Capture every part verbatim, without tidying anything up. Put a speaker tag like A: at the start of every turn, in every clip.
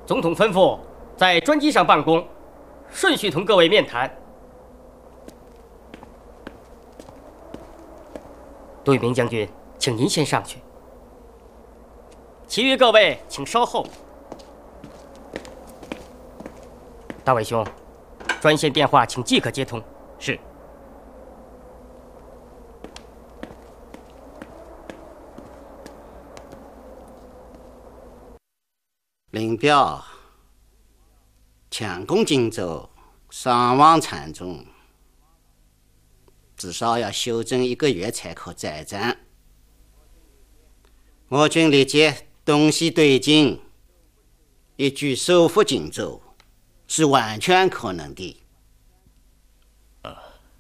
A: 总统吩咐在专机上办公，顺序同各位面谈。杜聿明将军，请您先上去，其余各位请稍后。大伟兄，专线电话请即刻接通。是。
B: 林彪强攻荆州，伤亡惨重，至少要休整一个月才可再战。我军立即东西对进，一举收复荆州是完全可能的。
C: 呃，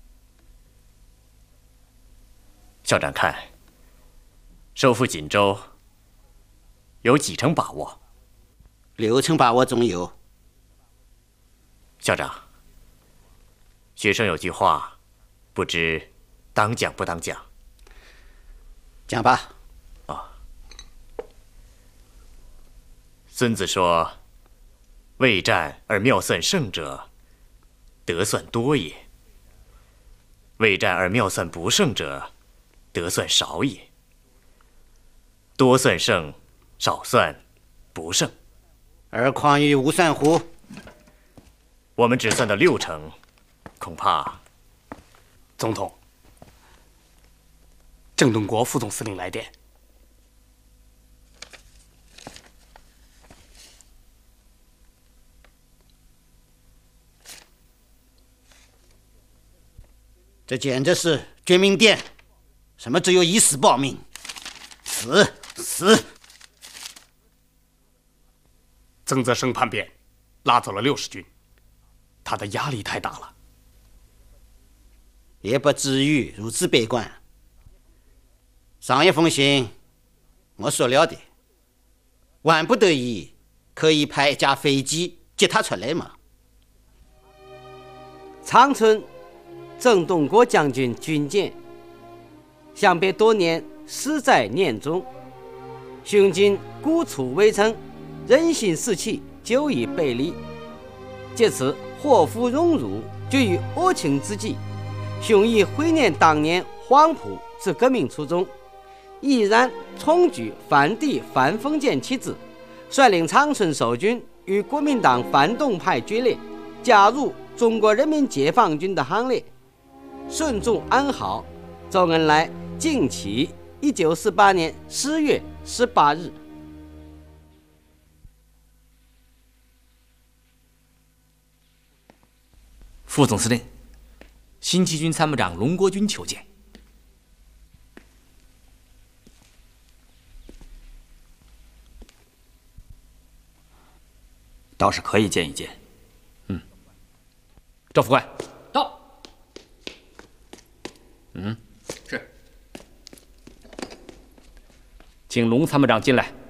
C: 校长看，收复锦州有几成把握？
B: 六成把握总有。
C: 校长，学生有句话，不知当讲不当讲？
B: 讲吧。
C: 啊，孙子说：“未战而妙算胜者，得算多也；未战而妙算不胜者，得算少也。多算胜，少算不胜。
B: 而况于无算乎？
C: 我们只算到六成，恐怕……
D: 总统，郑东国副总司令来电。
B: 这简直是绝命电！什么只有以死报命，死死！
D: 曾泽生叛变，拉走了六十军，他的压力太大了。
B: 也不至于如此悲观。上一封信我说了的，万不得已可以派一架飞机接他出来嘛。
E: 长春郑东国将军军舰，相别多年，死在念中。雄军孤处围城，人心士气，久已背离。借此祸福荣辱，绝于恶情之际，雄以怀念当年黄埔之革命初衷，毅然重举反帝反封建旗帜，率领长春守军与国民党反动派决裂，加入中国人民解放军的行列，顺中安好。周恩来敬启一九四八年十月十八日。
F: 副总司令，新七军参谋长龙国军求见。
G: 倒是可以见一见。
F: 嗯，赵副官
A: 到。
F: 嗯，
A: 是。
F: 请龙参谋长进来。